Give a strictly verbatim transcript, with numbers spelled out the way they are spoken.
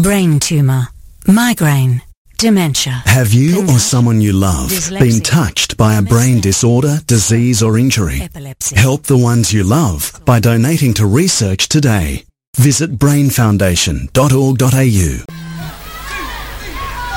brain tumour, migraine, dementia. Have you or someone you love been touched by a brain disorder, disease or injury? Epilepsy. Help the ones you love by donating to research today. Visit brain foundation dot org dot a u.